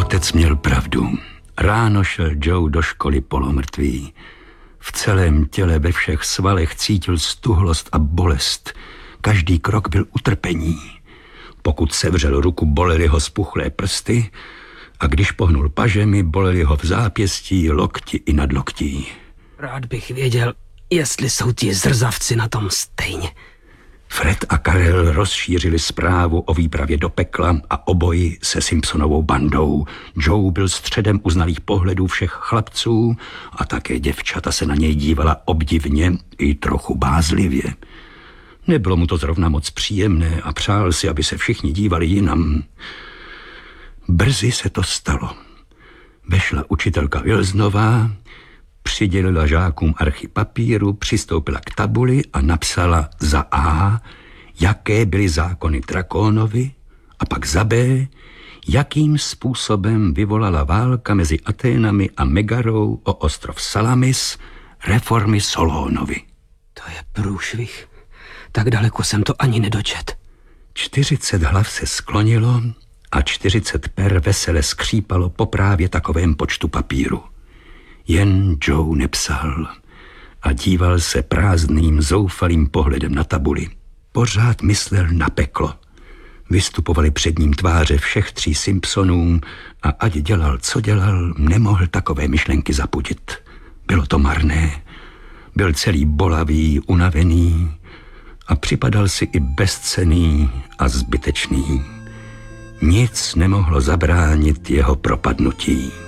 Otec měl pravdu. Ráno šel Joe do školy polomrtvý. V celém těle, ve všech svalech cítil stuhlost a bolest. Každý krok byl utrpení. Pokud sevřel ruku, bolely ho spuchlé prsty a když pohnul pažemi, bolely ho v zápěstí, lokti i nadloktí. Rád bych věděl, jestli jsou ti zrzavci na tom stejně. Fred a Karel rozšířili zprávu o výpravě do pekla a o boji se Simpsonovou bandou. Joe byl středem uznalých pohledů všech chlapců a také děvčata se na něj dívala obdivně i trochu bázlivě. Nebylo mu to zrovna moc příjemné a přál si, aby se všichni dívali jinam. Brzy se to stalo. Vešla učitelka Wilsonová, přidělila žákům archy papíru, přistoupila k tabuli a napsala za A, jaké byly zákony Drakonovi, a pak za B, jakým způsobem vyvolala válka mezi Aténami a Megarou o ostrov Salamis reformy Solónovi. To je průšvih. Tak daleko jsem to ani nedočet. 40 hlav se sklonilo a 40 per vesele skřípalo po právě takovém počtu papíru. Jen Joe nepsal a díval se prázdným, zoufalým pohledem na tabuli. Pořád myslel na peklo. Vystupovaly před ním tváře všech 3 Simpsonů a ať dělal, co dělal, nemohl takové myšlenky zapudit. Bylo to marné. Byl celý bolavý, unavený a připadal si i bezcenný a zbytečný. Nic nemohlo zabránit jeho propadnutí.